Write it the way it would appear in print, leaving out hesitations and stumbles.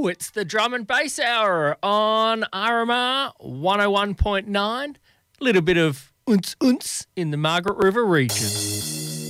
It's the Drum and Bass Hour on RMR 101.9. Little bit of unce in the Margaret River region.